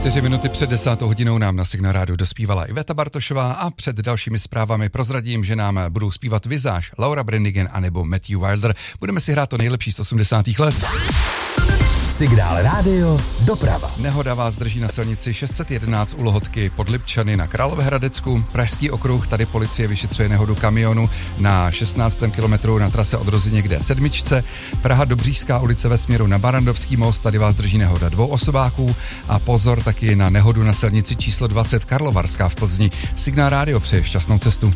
4 minuty před 10. hodinou nám na Signál Rádiu dospívala Iveta Bartošová a před dalšími zprávami prozradím, že nám budou zpívat Visage, Laura Branigan anebo Matthew Wilder. Budeme si hrát to nejlepší z 80. let. Signál Rádio doprava. Nehoda vás drží na silnici 611 u Lhotky pod Lipčany na Královéhradecku. Pražský okruh, tady policie vyšetřuje nehodu kamionu na 16. kilometru na trase od Rozyně k D7. Praha Dobřížská ulice ve směru na Barandovský most, tady vás drží nehoda 2 osobáků a pozor taky na nehodu na silnici číslo 20 Karlovarská v Plzni. Signál Rádio přeje šťastnou cestu.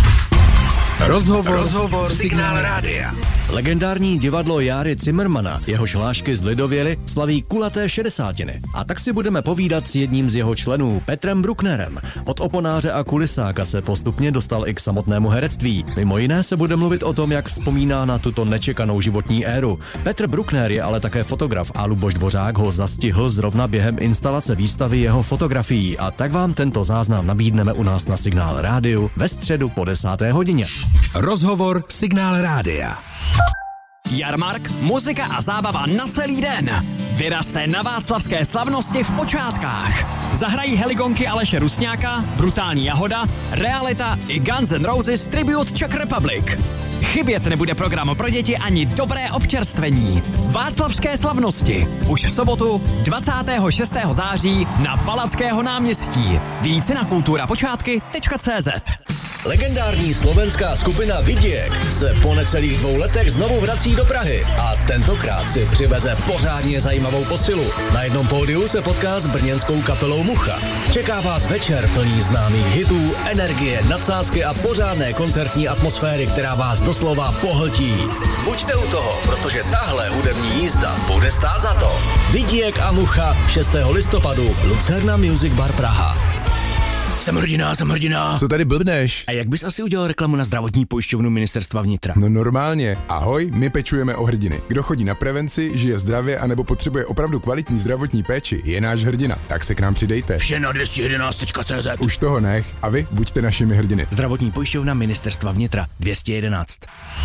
Rozhovor Signál Rádia. Legendární divadlo Járy Cimrmana, jehož hlášky z Lidověly, slaví kulaté 60. A tak si budeme povídat s jedním z jeho členů, Petrem Brucknerem. Od oponáře a kulisáka se postupně dostal i k samotnému herectví. Mimo jiné se bude mluvit o tom, jak vzpomíná na tuto nečekanou životní éru. Petr Bruckner je ale také fotograf a Luboš Dvořák ho zastihl zrovna během instalace výstavy jeho fotografií. A tak vám tento záznam nabídneme u nás na Signál Rádiu ve středu po 10. hodině. Rozhovor Signál Rádia. Jarmark, muzika a zábava na celý den. Vyrazte na václavské slavnosti v počátkách. Zahrají heligonky Aleše Rusňáka, Brutální Jahoda, Realita i Guns N' Roses Tribute Czech Republic. Chybět nebude program pro děti ani dobré občerstvení. Václavské slavnosti. Už v sobotu 26. září na Palackého náměstí. Více na kulturapočátky.cz. Legendární slovenská skupina Vidiek se po necelých 2 letech znovu vrací do Prahy a tentokrát si přiveze pořádně zajímavou posilu. Na jednom pódiu se potká s brněnskou kapelou Mucha. Čeká vás večer plný známých hitů, energie, nadsázky a pořádné koncertní atmosféry, která vás doslova pohltí. Buďte u toho, protože tahle hudební jízda bude stát za to. Vidiek a Mucha 6. listopadu v Lucerna Music Bar Praha. Jsem hrdina. Co tady blbneš? A jak bys asi udělal reklamu na zdravotní pojišťovnu Ministerstva vnitra? No normálně. Ahoj, my pečujeme o hrdiny. Kdo chodí na prevenci, žije zdravě anebo potřebuje opravdu kvalitní zdravotní péči, je náš hrdina. Tak se k nám přidejte. Vše na 211.cz. Už toho nech a vy buďte našimi hrdiny. Zdravotní pojišťovna Ministerstva vnitra 211.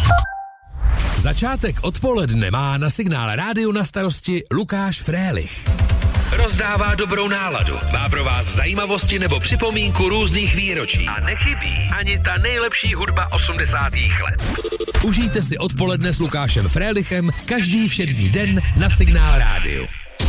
Začátek odpoledne má na Signál Rádiu na starosti Lukáš Frélich. Rozdává dobrou náladu, má pro vás zajímavosti nebo připomínku různých výročí. A nechybí ani ta nejlepší hudba 80. let. Užijte si odpoledne s Lukášem Frélichem každý všední den na Signál Rádiu.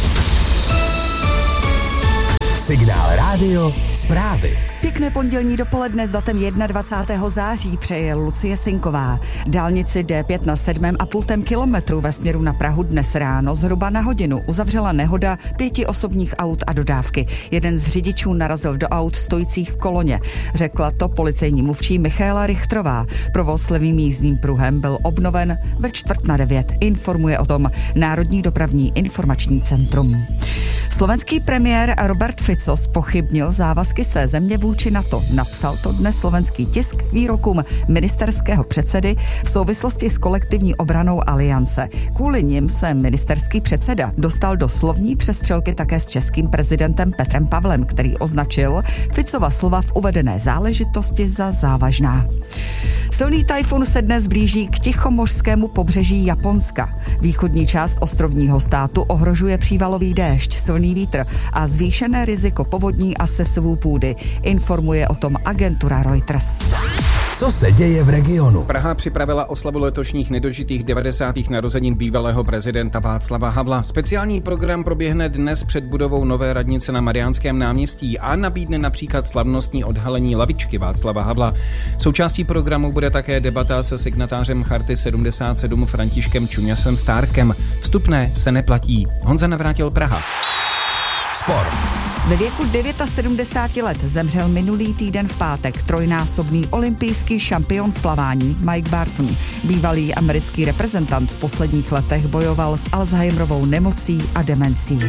Signál Rádio zprávy. Pěkné pondělní dopoledne s datem 21. září přeje Lucie Sinková. Dálnici D5 na 7,5 kilometru ve směru na Prahu dnes ráno zhruba na hodinu uzavřela nehoda 5 osobních aut a dodávky. Jeden z řidičů narazil do aut stojících v koloně. Řekla to policejní mluvčí Michaela Richtrová. Provoz levým jízdním pruhem byl obnoven ve 8:45. Informuje o tom Národní dopravní informační centrum. Slovenský premiér Robert Fico zpochybnil závazky své země vůči NATO. Napsal to dnes slovenský tisk výrokům ministerského předsedy v souvislosti s kolektivní obranou aliance. Kvůli nim se ministerský předseda dostal do slovní přestřelky také s českým prezidentem Petrem Pavlem, který označil Ficova slova v uvedené záležitosti za závažná. Silný tajfun se dnes blíží k tichomořskému pobřeží Japonska. Východní část ostrovního státu ohrožuje přívalový déšť, silný vítr a zvýšené riziko povodní a sesuvů půdy. Informuje o tom agentura Reuters. Co se děje v regionu? Praha připravila oslavu letošních nedožitých 90. narozenin bývalého prezidenta Václava Havla. Speciální program proběhne dnes před budovou nové radnice na Mariánském náměstí a nabídne například slavnostní odhalení lavičky Václava Havla. Součástí programu bude také debata se signatářem Charty 77 Františkem Čuňasem Stárkem. Vstupné se neplatí. Honza Navrátil, Praha. Sport. Ve věku 79 let zemřel minulý týden v pátek trojnásobný olympijský šampion v plavání Mike Barton. Bývalý americký reprezentant v posledních letech bojoval s Alzheimerovou nemocí a demencí.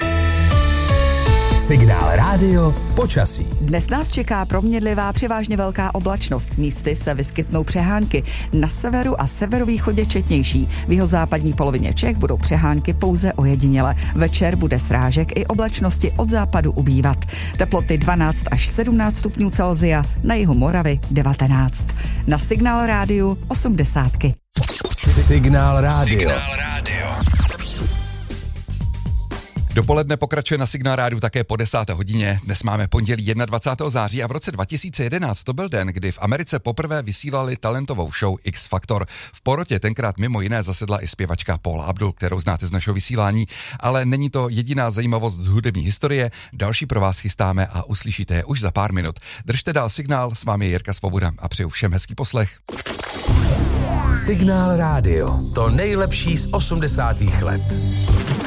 Signál Rádio počasí. Dnes nás čeká proměnlivá převážně velká oblačnost. Místy se vyskytnou přehánky. Na severu a severovýchodě četnější. V jihozápadní polovině Čech budou přehánky pouze ojediněle. Večer bude srážek i oblačnosti od západu ubývat. Teploty 12 až 17 stupňů Celsia, na jihu Moravy 19. Na Signál Rádiu 80. Signál Rádio. Dopoledne pokračuje na Signál Rádiu také po 10. hodině. Dnes máme pondělí 21. září a v roce 2011 to byl den, kdy v Americe poprvé vysílali talentovou show X Factor. V porotě tenkrát mimo jiné zasedla i zpěvačka Paula Abdul, kterou znáte z našeho vysílání, ale není to jediná zajímavost z hudební historie. Další pro vás chystáme a uslyšíte je už za pár minut. Držte dál Signál, s vámi je Jirka Svoboda a přeju všem hezký poslech. Signál Rádio, to nejlepší z 80. let.